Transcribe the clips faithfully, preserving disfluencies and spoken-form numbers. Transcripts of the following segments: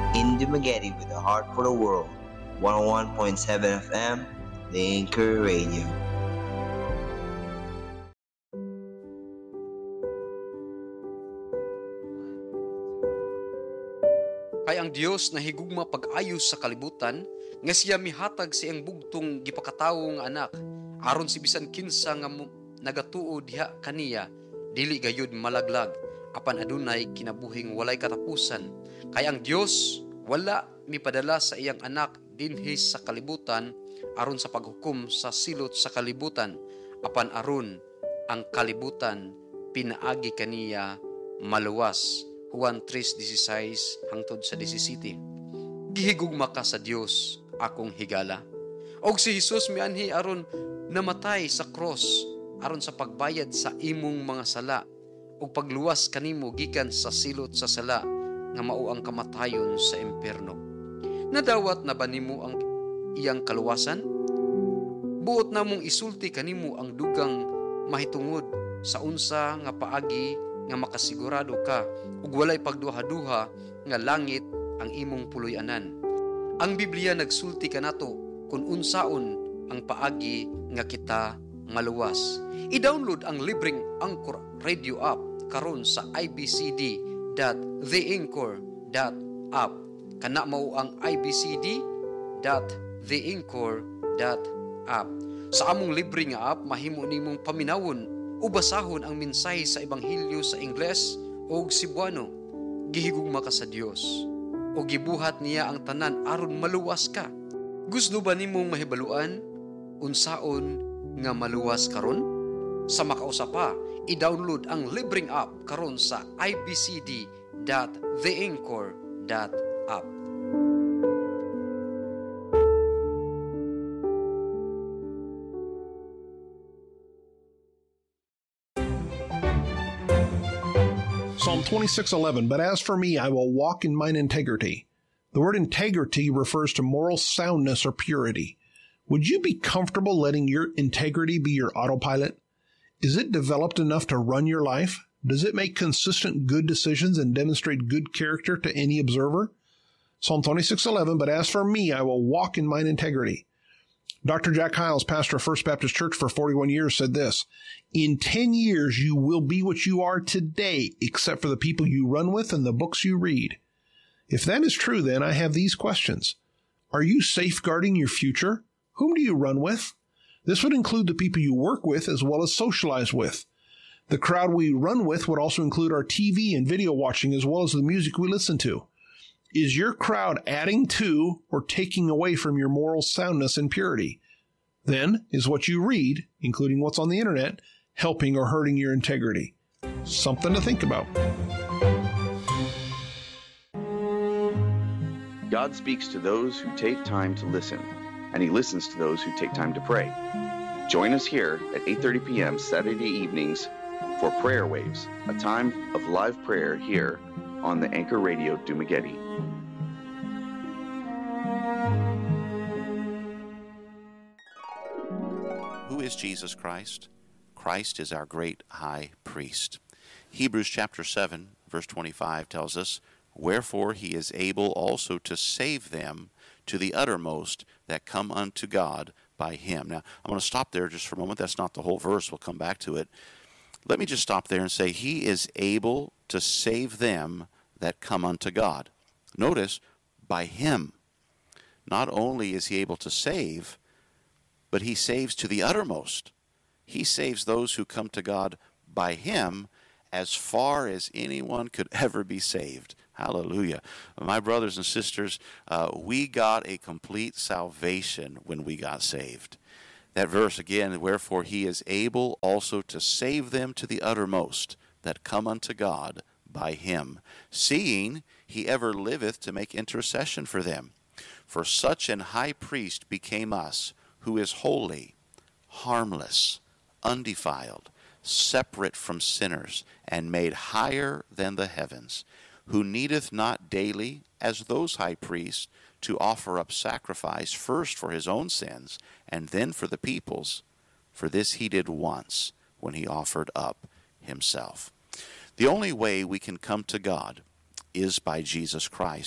in Dumaguete with a heart for the world. one oh one point seven F M, The Anchor Radio. Kay ang Dios na higugma pag-ayos sa kalibutan, nga siya mihatag sa iyang bugtong gipakatawo nga anak, aron si bisan kinsa nga nagatuo diha kaniya, dili gayud malaglag, apan adunay kinabuhing walay katapusan. Kay ang Dios wala mipadala sa iyang anak dinhi sa kalibutan aron sa paghukom sa silot sa kalibutan, apan aron ang kalibutan pinaagi kaniya maluwas. Juan three sixteen hangtod sa seventeen. Gihigugma ka sa Dios, akong higala. Og si Jesus mianhi aron namatay sa cross aron sa pagbayad sa imong mga sala ug pagluwas kanimo gikan sa silot sa sala nga mao ang kamatayon sa impierno. Nadawat na ba nimo ang iyang kaluwasan? Buot namong isulti kanimo ang dugang mahitungod sa unsa nga paagi nga makasigurado ka ug walay pagduha-duha nga langit ang imong puloy-anan. Ang Biblia nagsulti kanato kung unsaon ang paagi nga kita maluwas. I-download ang libreng Anchor Radio app karon sa i b c d dot the anchor dot app. Kana mao ang i b c d dot the anchor dot app. Sa among libre nga app mahimo nimong paminawon o basahon ang mensahe sa Ebanghelyo sa Ingles o Cebuano. Gihigugma ka sa Dios o gibuhat niya ang tanan aron maluwas ka. Gusto ba nimong mahibaluan unsaon nga maluwas karon? Sa makausapa, i-download ang libreng app karon sa i b c d dot the anchor dot app. Psalm twenty-six eleven, but as for me, I will walk in mine integrity. The word integrity refers to moral soundness or purity. Would you be comfortable letting your integrity be your autopilot? Is it developed enough to run your life? Does it make consistent good decisions and demonstrate good character to any observer? Psalm twenty-six eleven, but as for me, I will walk in mine integrity. Doctor Jack Hiles, pastor of First Baptist Church for forty-one years, said this: in ten years, you will be what you are today, except for the people you run with and the books you read. If that is true, then I have these questions. Are you safeguarding your future? Whom do you run with? This would include the people you work with as well as socialize with. The crowd we run with would also include our T V and video watching as well as the music we listen to. Is your crowd adding to or taking away from your moral soundness and purity? Then, is what you read, including what's on the internet, helping or hurting your integrity? Something to think about. God speaks to those who take time to listen, and He listens to those who take time to pray. Join us here at eight thirty p.m. Saturday evenings for Prayer Waves, a time of live prayer here on the Anchor Radio Dumaguete. Who is Jesus Christ? Christ is our great high priest. Hebrews chapter seven, verse twenty-five tells us, wherefore he is able also to save them to the uttermost that come unto God by him. Now, I'm going to stop there just for a moment. That's not the whole verse. We'll come back to it. Let me just stop there and say, he is able to save them that come unto God. Notice, by him. Not only is he able to save, but he saves to the uttermost. He saves those who come to God by him as far as anyone could ever be saved. Hallelujah. My brothers and sisters, uh, we got a complete salvation when we got saved. That verse again, wherefore he is able also to save them to the uttermost that come unto God by him, seeing he ever liveth to make intercession for them. For such an high priest became us, who is holy, harmless, undefiled, separate from sinners, and made higher than the heavens, who needeth not daily, as those high priests, to offer up sacrifice first for his own sins, and then for the people's. For this he did once, when he offered up himself. The only way we can come to God is by Jesus Christ.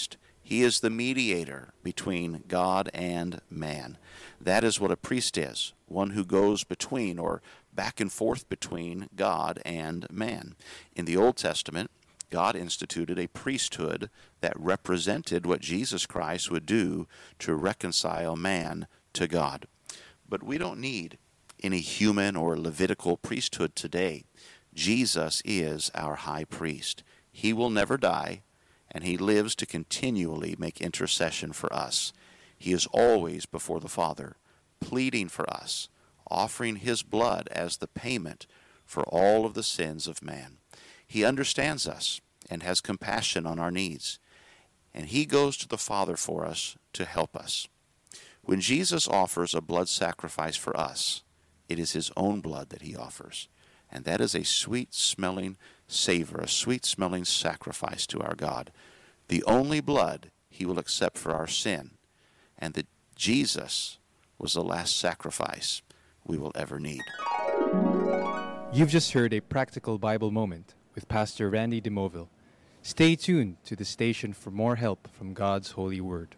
He is the mediator between God and man. That is what a priest is, one who goes between or back and forth between God and man. In the Old Testament, God instituted a priesthood that represented what Jesus Christ would do to reconcile man to God. But we don't need any human or Levitical priesthood today. Jesus is our high priest. He will never die, and he lives to continually make intercession for us. He is always before the Father, pleading for us, offering his blood as the payment for all of the sins of man. He understands us and has compassion on our needs, and he goes to the Father for us to help us. When Jesus offers a blood sacrifice for us, it is his own blood that he offers, and that is a sweet-smelling savor, a sweet-smelling sacrifice to our God. The only blood he will accept for our sin, and that Jesus was the last sacrifice we will ever need. You've just heard a practical Bible moment with Pastor Randy DeMoville. Stay tuned to the station for more help from God's holy word.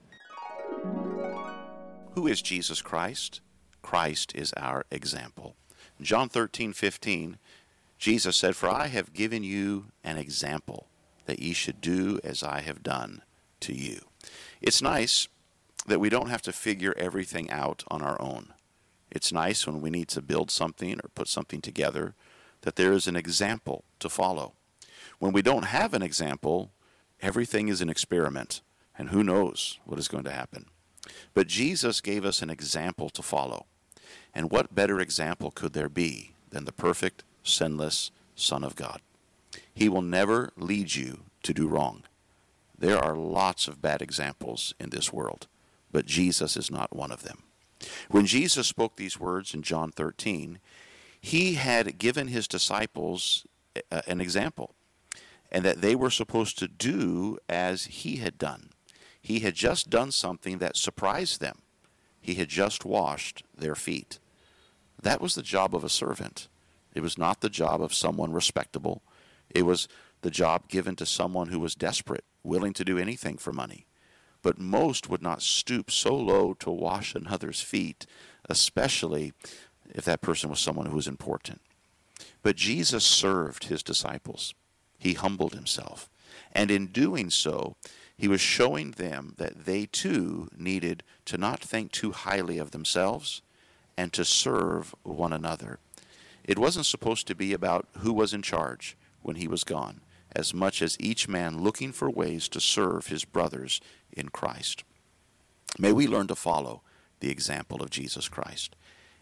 Who is Jesus Christ? Christ is our example. In John thirteen fifteen, Jesus said, "For I have given you an example, that ye should do as I have done to you." It's nice that we don't have to figure everything out on our own. It's nice when we need to build something or put something together that there is an example to follow. When we don't have an example, everything is an experiment, and who knows what is going to happen. But Jesus gave us an example to follow. And what better example could there be than the perfect, sinless Son of God? He will never lead you to do wrong. There are lots of bad examples in this world, but Jesus is not one of them. When Jesus spoke these words in John thirteen, he had given his disciples an example, and that they were supposed to do as he had done. He had just done something that surprised them. He had just washed their feet. That was the job of a servant. It was not the job of someone respectable. It was the job given to someone who was desperate, willing to do anything for money. But most would not stoop so low to wash another's feet, especially if that person was someone who was important. But Jesus served his disciples. He humbled himself. And in doing so, he was showing them that they too needed to not think too highly of themselves and to serve one another. It wasn't supposed to be about who was in charge when he was gone, as much as each man looking for ways to serve his brothers in Christ. May we learn to follow the example of Jesus Christ.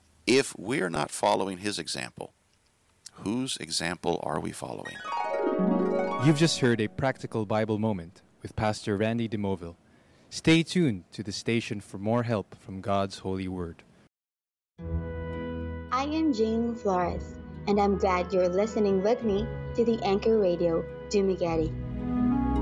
If we're not following his example, whose example are we following? You've just heard a practical Bible moment with Pastor Randy DeMoville. Stay tuned to the station for more help from God's holy word. I am Jane Flores, and I'm glad you're listening with me to the Anchor Radio Dumaguete.